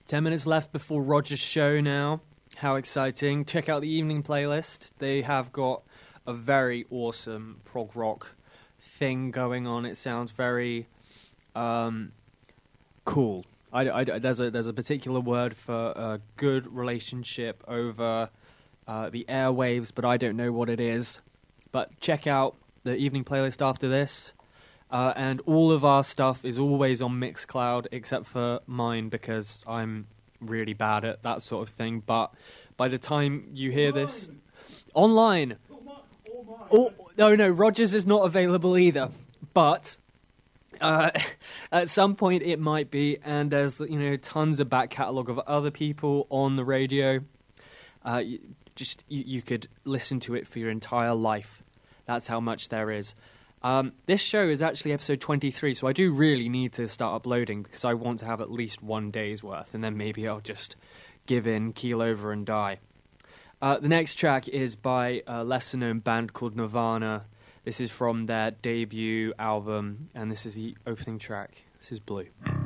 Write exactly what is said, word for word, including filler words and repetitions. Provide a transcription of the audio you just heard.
Ten minutes left before Roger's show now. How exciting. Check out the evening playlist. They have got a very awesome prog rock thing going on. It sounds very um, cool. I, I, there's, a, there's a particular word for a good relationship over uh, the airwaves, but I don't know what it is. But check out the evening playlist after this. Uh, and all of our stuff is always on Mixcloud, except for mine, because I'm really bad at that sort of thing. But by the time you hear this... Online! Oh, no, no, Rogers is not available either. But uh, at some point it might be, and there's, you know, tons of back catalogue of other people on the radio. Uh, you, just you, you could listen to it for your entire life. That's how much there is. Um, this show is actually episode twenty-three, so I do really need to start uploading because I want to have at least one day's worth, and then maybe I'll just give in, keel over, and die. Uh, the next track is by a lesser-known band called Nirvana. This is from their debut album, and this is the opening track. This is Blue.